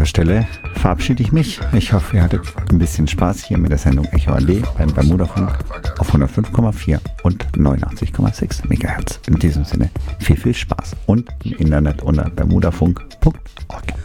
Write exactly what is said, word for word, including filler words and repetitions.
dieser Stelle verabschiede ich mich. Ich hoffe, ihr hattet ein bisschen Spaß hier mit der Sendung Echo Allee beim Bermudafunk auf hundertfünf Komma vier und neunundachtzig Komma sechs Megahertz. In diesem Sinne viel, viel Spaß und im Internet unter bermudafunk punkt org.